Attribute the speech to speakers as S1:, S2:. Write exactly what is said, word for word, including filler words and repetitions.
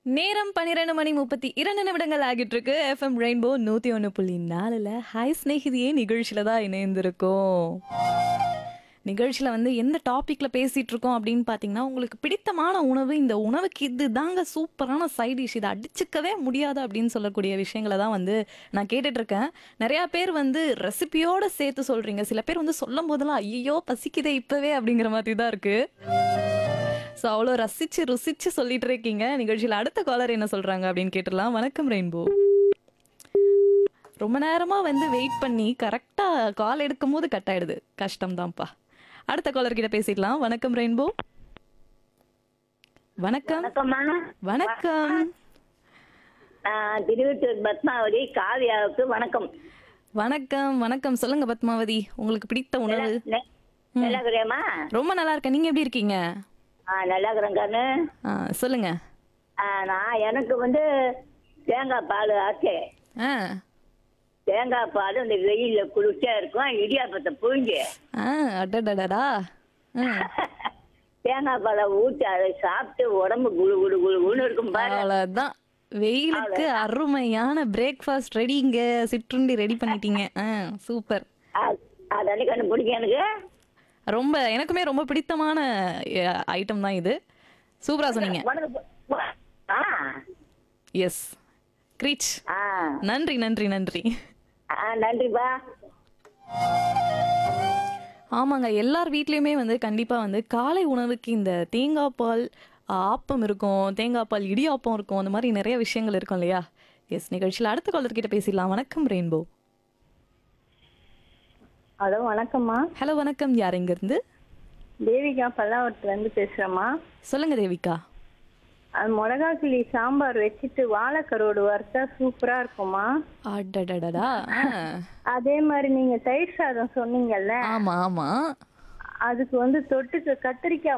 S1: நேரம் பன்னிரண்டு மணி முப்பத்தி இரண்டு நிமிடங்கள் ஆகிட்டு இருக்கு. எஃப்எம் ரெயின்போ நூத்தி ஒன்று புள்ளி நாலுல ஹாய் ஸ்நேகிதியே நிகழ்ச்சியில தான் இணைந்திருக்கோம். நிகழ்ச்சியில வந்து எந்த டாபிக்ல பேசிட்டு இருக்கோம் அப்படின்னு பாத்தீங்கன்னா, உங்களுக்கு பிடித்தமான உணவு, இந்த உணவுக்கு இது தாங்க சூப்பரான சைட் டிஷ், இதை அடிச்சுக்கவே முடியாது அப்படின்னு சொல்லக்கூடிய விஷயங்களை தான் வந்து நான் கேட்டுட்டு இருக்கேன். நிறைய பேர் வந்து ரெசிபியோட சேர்த்து சொல்றீங்க. சில பேர் வந்து சொல்லும் போதெல்லாம் ஐயோ பசிக்குதே இப்பவே அப்படிங்கிற மாதிரி தான் இருக்கு. ஸோ அவ்வளோ ரசிச்சு ருசிச்சு சொல்லிட்டு இருக்கீங்க. நிகழ்ச்சியில் அடுத்த காலர் என்ன சொல்றாங்க அப்படின்னு கேட்டுடலாம். வணக்கம் ரெயின்போ. ரொம்ப நேரமா வந்து வெயிட் பண்ணி கரெக்டா கால் எடுக்கும் போது கட் ஆயிடுது. கஷ்டம்தான்ப்பா. அடுத்த காலர் கிட்ட பேசிடலாம். வணக்கம் ரெயின்போ. வணக்கம்.
S2: வணக்கம்மா.
S1: வணக்கம்.
S2: நான் திருவட்டூர் பத்மாவதி. காவியாவுக்கு வணக்கம்.
S1: வணக்கம் வணக்கம். சொல்லுங்க பத்மாவதி, உங்களுக்கு பிடித்த உணவு?
S2: நெ- நல்லா இருக்கிறியாம்மா?
S1: ரொம்ப நல்லா இருக்கேன். நீங்க எப்படி இருக்கீங்க?
S2: ஆ, நல்லா இருக்கிறேன் கண்ணு.
S1: ஆ, சொல்லுங்க.
S2: ஆ, நான் எனக்கு வந்து தேங்காய் பால் ஆச்சு.
S1: ஆ
S2: தேங்காய் பால் இந்த வெயில்ல குளிர்ச்சியா இருக்கும். இடியாப்பத்தை புழிஞ்சு
S1: ஆ அடடடடா. ம்
S2: தேங்காய் பாலை ஊற்றி அதை சாப்பிட்டு உடம்பு குளு குளு குளு குளுன்னு இருக்கும் பாரு.
S1: அவ்வளவுதான். வெயிலுக்கு அருமையான பிரேக்ஃபாஸ்ட் ரெடிங்க. சிற்றுண்டி ரெடி பண்ணிட்டீங்க. ஆ சூப்பர்.
S2: அதானே கண்ணு பிடிக்கும் எனக்கு.
S1: ரொம்ப எனக்குமே ரொம்ப பிடித்தமான ஐட்டம் தான் இது. சூப்பரா சொன்னீங்க.
S2: உனக்கு பு- ஆ
S1: எஸ் கிரீச்.
S2: ஆ
S1: நன்றி நன்றி நன்றி.
S2: ஆ, நன்றிப்பா.
S1: ஆமாங்க, எல்லார் வீட்லேயுமே வந்து கண்டிப்பாக வந்து காலை உணவுக்கு இந்த தேங்காய் பால் ஆப்பம் இருக்கும், தேங்காய் பால் இடியாப்பம் இருக்கும், அந்த மாதிரி நிறைய விஷயங்கள் இருக்கும் இல்லையா? எஸ், நிகழ்ச்சியில் அடுத்த காலர்கிட்ட பேசிடலாம். வணக்கம் ரெயின்போ.
S3: ஹலோ வணக்கம்மா.
S1: ஹலோ வணக்கம். யார் இருந்து?
S3: தேவிகா பல்லாவரத்துல இருந்து பேசுறேம்மா.
S1: சொல்லுங்க தேவிகா.
S3: அது மிளகா கிளி சாம்பார் வச்சுட்டு வாழைக்கருவோடு வறுத்தா சூப்பரா இருக்கும்மா.
S1: அடடடடா. ஆ.
S3: அதே மாதிரி நீங்க தயிர் சாதம் சொன்னீங்கல்ல,
S1: ஆமா ஆமா.
S3: அதுக்கு வந்து தொட்டுக்கு கத்திரிக்காய்